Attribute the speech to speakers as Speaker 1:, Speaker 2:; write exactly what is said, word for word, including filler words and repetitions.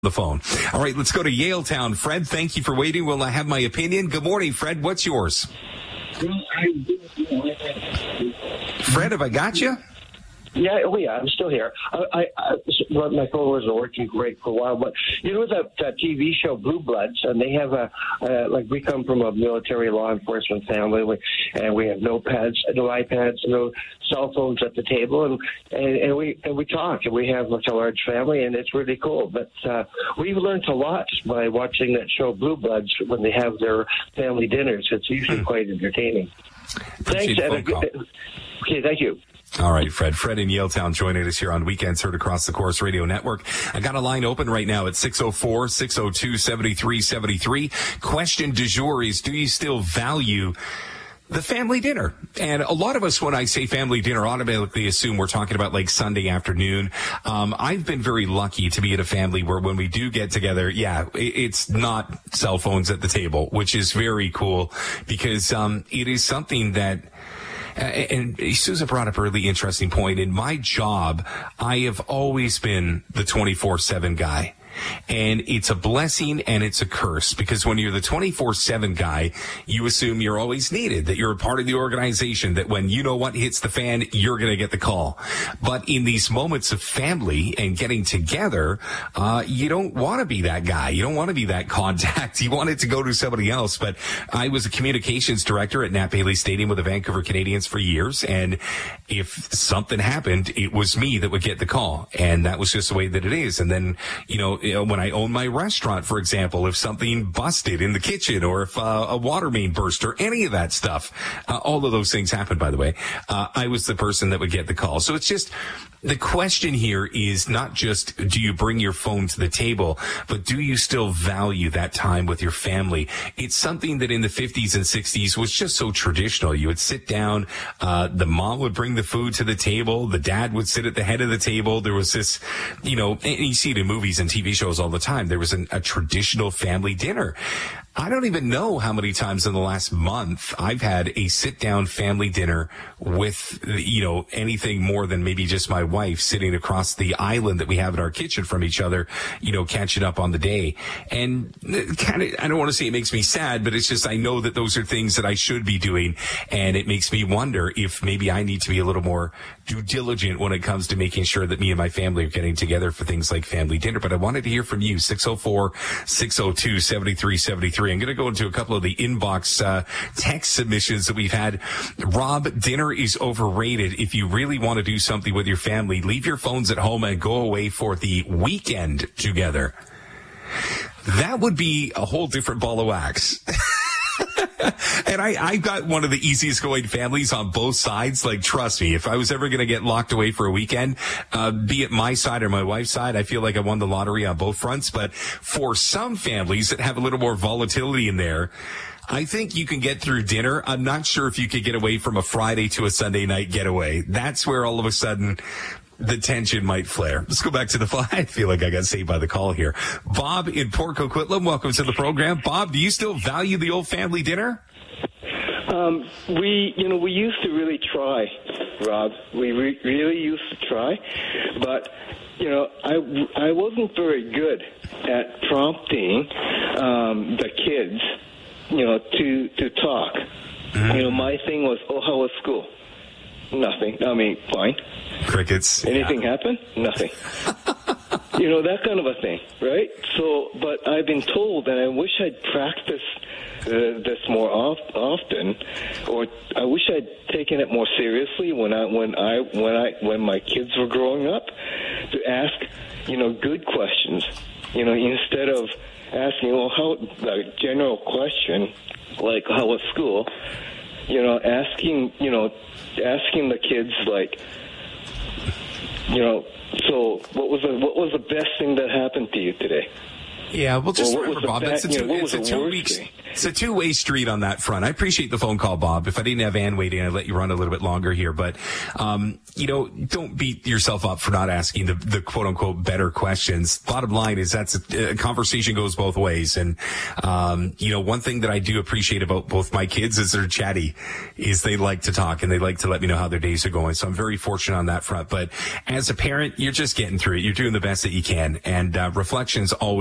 Speaker 1: the phone. All right, let's go to Yaletown. Fred, thank you for waiting. Will I have my opinion? Good morning, Fred. What's yours? Fred, have I got you?
Speaker 2: Yeah, oh yeah, I'm still here. I, I, I my phone wasn't working great for a while, but you know that, that T V show Blue Bloods, and they have a uh, like we come from a military law enforcement family, we, and we have no pads, no iPads, no cell phones at the table, and, and, and we and we talk, and we have such a large family, and it's really cool. But uh, we've learned a lot by watching that show Blue Bloods when they have their family dinners. It's usually quite entertaining.
Speaker 1: Appreciate
Speaker 2: Thanks.
Speaker 1: the phone
Speaker 2: And a, okay, thank you.
Speaker 1: All right, Fred. Fred in Yaletown joining us here on Weekends Heard Across the Corus Radio Network. I got a line open right now at six oh four, six oh two, seven three seven three. Question du jour is, do you still value the family dinner? And a lot of us, when I say family dinner, automatically assume we're talking about like Sunday afternoon. Um, I've been very lucky to be at a family where when we do get together, yeah, it's not cell phones at the table, which is very cool because um, it is something that Uh, and Susan brought up a really interesting point. In my job, I have always been the twenty-four seven guy. And it's a blessing and it's a curse because when you're the twenty-four seven guy, you assume you're always needed, that you're a part of the organization, that when you know what hits the fan, you're going to get the call. But in these moments of family and getting together, uh, you don't want to be that guy. You don't want to be that contact. You want it to go to somebody else. But I was a communications director at Nat Bailey Stadium with the Vancouver Canadians for years. And if something happened, it was me that would get the call. And that was just the way that it is. And then, you know, when I owned my restaurant, for example, if something busted in the kitchen or if uh, a water main burst or any of that stuff, uh, all of those things happened, by the way, uh, I was the person that would get the call. So it's just, the question here is not just do you bring your phone to the table, but do you still value that time with your family? It's something that in the fifties and sixties was just so traditional. You would sit down, uh, the mom would bring the food to the table, the dad would sit at the head of the table. There was this, you know, and you see it in movies and T V shows all the time. There was an, a traditional family dinner. I don't even know how many times in the last month I've had a sit-down family dinner with, you know, anything more than maybe just my wife sitting across the island that we have in our kitchen from each other, you know, catching up on the day. And kind of, I don't want to say it makes me sad, but it's just I know that those are things that I should be doing. And it makes me wonder if maybe I need to be a little more due diligent when it comes to making sure that me and my family are getting together for things like family dinner. But I wanted to hear from you, six oh four, six oh two, seven three seven three. I'm going to go into a couple of the inbox uh, text submissions that we've had. Rob, dinner is overrated. If you really want to do something with your family, leave your phones at home and go away for the weekend together. That would be a whole different ball of wax. And I, I've got one of the easiest going families on both sides. Like, trust me, if I was ever going to get locked away for a weekend, uh, be it my side or my wife's side, I feel like I won the lottery on both fronts. But for some families that have a little more volatility in there, I think you can get through dinner. I'm not sure if you could get away from a Friday to a Sunday night getaway. That's where all of a sudden the tension might flare. Let's go back to the phone. I feel like I got saved by the call here. Bob in Port Coquitlam, welcome to the program. Bob, do you still value the old family dinner?
Speaker 3: Um, we, you know, we used to really try, Rob. We re- really used to try, but, you know, I, I wasn't very good at prompting um, the kids, you know, to, to talk. Mm-hmm. You know, my thing was, oh, how was school? Nothing. I mean, fine.
Speaker 1: Crickets.
Speaker 3: Anything
Speaker 1: yeah.
Speaker 3: happen? Nothing. You know, that kind of a thing, right? So, but I've been told, and I wish I'd practiced uh, this more oft- often, or I wish I'd taken it more seriously when I, when I, when I, when my kids were growing up, to ask, you know, good questions. You know, instead of asking, well, how, a general question like, how was school? You know, asking, you know, asking the kids like, you know, so what was the what was the best thing that happened to you today?
Speaker 1: Yeah, well, just
Speaker 3: Well, what
Speaker 1: remember,
Speaker 3: was
Speaker 1: Bob,
Speaker 3: the
Speaker 1: that's a
Speaker 3: bad- you
Speaker 1: two,
Speaker 3: know, what
Speaker 1: it's a
Speaker 3: was the
Speaker 1: two
Speaker 3: worst
Speaker 1: weeks.
Speaker 3: thing?
Speaker 1: It's a two-way street on that front. I appreciate the phone call, Bob. If I didn't have Ann waiting, I'd let you run a little bit longer here. But, um, you know, don't beat yourself up for not asking the, the quote-unquote better questions. Bottom line is that's a, a conversation goes both ways. And, um, you know, one thing that I do appreciate about both my kids is they're chatty, is they like to talk and they like to let me know how their days are going. So I'm very fortunate on that front. But as a parent, you're just getting through it. You're doing the best that you can. And uh, reflections always